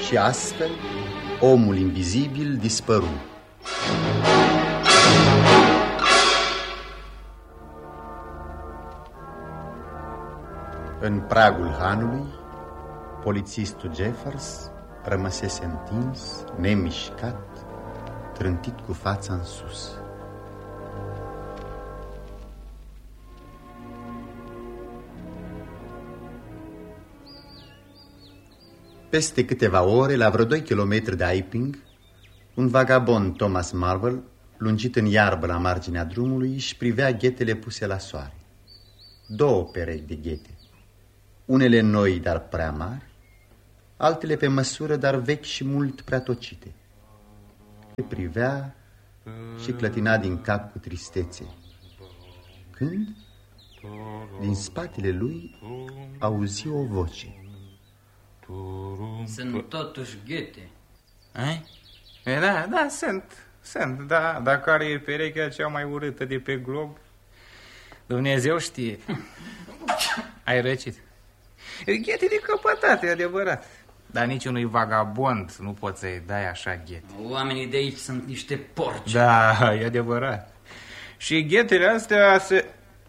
Și astfel, omul invizibil dispăru. În pragul hanului, polițistul Jeffers rămăsese întins, nemișcat, trântit cu fața în sus. Peste câteva ore, la vreo 2 kilometri de Iping, un vagabond, Thomas Marvel, lungit în iarbă la marginea drumului, își privea ghetele puse la soare. 2 perechi de ghete, unele noi, dar prea mari, altele pe măsură, dar vechi și mult prea tocite. Se privea și clătina din cap cu tristețe, când, din spatele lui, auzi o voce. Sunt totuși ghete. Da, sunt, da, dar care e perechea cea mai urâtă de pe glob? Dumnezeu știe. Ai răcit. Ghete de căpătate, e adevărat. Dar niciunui vagabond nu poți să-i dai așa ghete. Oamenii de aici sunt niște porci. Da, e adevărat. Și ghetele astea se...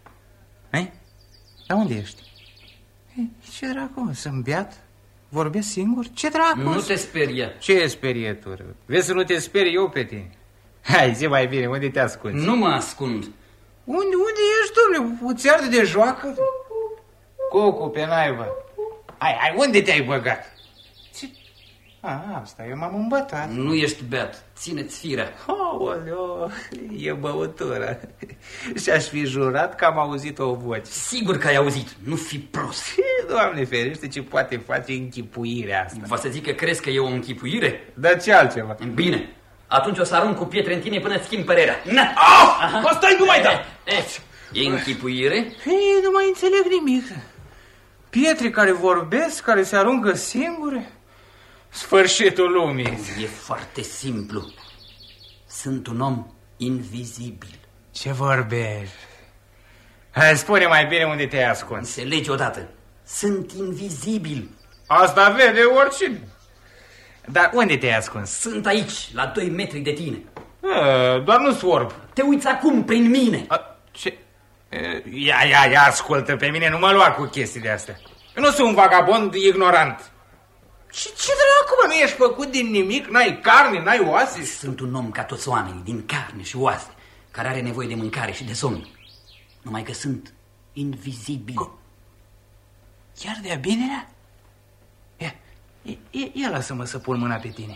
Dar unde ești? Ce dracu, sunt beat? Vorbesc singur? Ce dracu? Nu te sperie. Ce sperietură? Vezi să nu te sperie eu pe tine. Hai, zi mai bine, unde te ascunzi? Nu mă ascund. Unde ești, domnule? O țeardă de joacă? Cocu, pe naivă. Hai, unde te-ai băgat? Asta, eu m-am îmbătat. Nu ești beat, ține-ți firea. Aoleo, e băutură. Și-aș fi jurat că am auzit o voce. Sigur că ai auzit, nu fi prost. Doamne ferește, ce poate face închipuirea asta. Vă să zic că crezi că e o închipuire? Dar ce altceva? Bine, atunci o să arunc cu pietre în tine până-ți schimb părerea. Stai, nu mai da! E închipuire? Nu mai înțeleg nimic. Pietre care vorbesc, care se aruncă singure... Sfârșitul lumii. E foarte simplu. Sunt un om invizibil. Ce vorbești? Hai, spune mai bine unde te-ai ascuns. Înțelegi odată. Sunt invizibil. Asta vede oricine. Dar unde te-ai ascuns? Sunt aici, la 2 metri de tine. Doar nu sorb. Te uiți acum prin mine. Ce? Ia, ascultă, pe mine nu mă lua cu chestii de astea. Eu nu sunt un vagabond ignorant. Ce dracu, nu ești făcut din nimic? N-ai carne, n-ai oase? Sunt un om ca toți oamenii, din carne și oase, care are nevoie de mâncare și de somn. Numai că sunt invizibil. Chiar de-a binelea? Ia lasă-mă să pun mâna pe tine.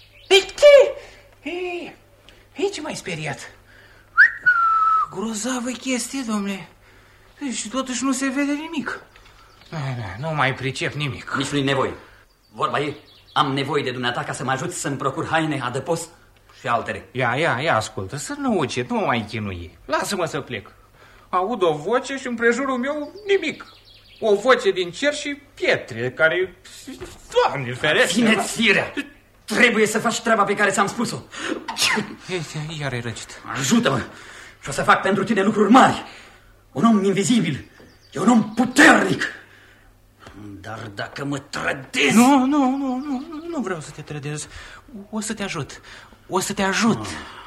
Ce m-ai speriat? Grozavă chestie, domnule. Și totuși nu se vede nimic. Nu mai pricep nimic. Nici nu-i nevoie. Vorba e, am nevoie de dumneata ca să mă ajuți să-mi procur haine, adăpost și altele. Ia, ascultă, să nu ucid, nu mă mai chinui. Lasă-mă să plec. Aud o voce și în prejurul meu nimic. O voce din cer și pietre care... Doamne ferește! Ține-ți firea! Trebuie să faci treaba pe care ți-am spus-o. Iar ai răcit. Ajută-mă și o să fac pentru tine lucruri mari. Un om invizibil e un om puternic. Dar dacă mă trădezi... Nu vreau să te trădez. O să te ajut.